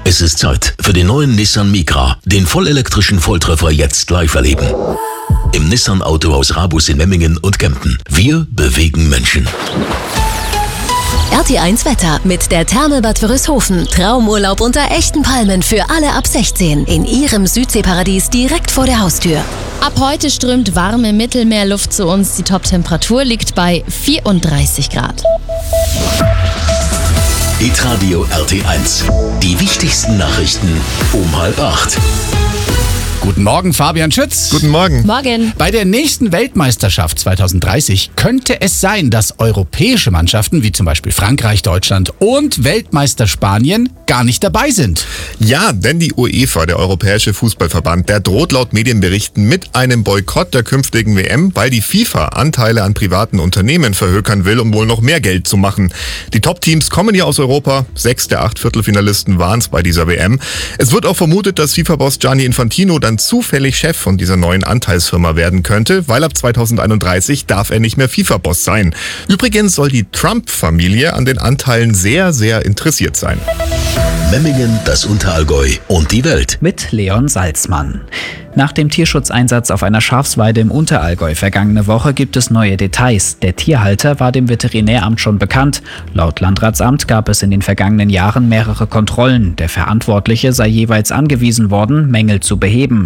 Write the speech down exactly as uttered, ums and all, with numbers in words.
Es ist Zeit für den neuen Nissan Micra, den vollelektrischen Volltreffer jetzt live erleben. Im Nissan Autohaus Rabus in Memmingen und Kempten. Wir bewegen Menschen. R T eins Wetter mit der Therme Bad Wörishofen. Traumurlaub unter echten Palmen für alle ab sechzehn in Ihrem Südseeparadies direkt vor der Haustür. Ab heute strömt warme Mittelmeerluft zu uns. Die Toptemperatur liegt bei vierunddreißig Grad. Hitradio R T eins. Die wichtigsten Nachrichten um halb acht. Guten Morgen, Fabian Schütz. Guten Morgen. Morgen. Bei der nächsten Weltmeisterschaft zwanzig dreißig könnte es sein, dass europäische Mannschaften wie zum Beispiel Frankreich, Deutschland und Weltmeister Spanien gar nicht dabei sind. Ja, denn die UEFA, der Europäische Fußballverband, der droht laut Medienberichten mit einem Boykott der künftigen W M, weil die FIFA Anteile an privaten Unternehmen verhökern will, um wohl noch mehr Geld zu machen. Die Top-Teams kommen ja aus Europa. Sechs der acht Viertelfinalisten waren es bei dieser W M. Es wird auch vermutet, dass FIFA-Boss Gianni Infantino dann zufällig Chef von dieser neuen Anteilsfirma werden könnte, weil ab zwanzig einunddreißig darf er nicht mehr FIFA-Boss sein. Übrigens soll die Trump-Familie an den Anteilen sehr, sehr interessiert sein. Memmingen, das Unterallgäu und die Welt. Mit Leon Salzmann. Nach dem Tierschutzeinsatz auf einer Schafsweide im Unterallgäu vergangene Woche gibt es neue Details. Der Tierhalter war dem Veterinäramt schon bekannt. Laut Landratsamt gab es in den vergangenen Jahren mehrere Kontrollen. Der Verantwortliche sei jeweils angewiesen worden, Mängel zu beheben.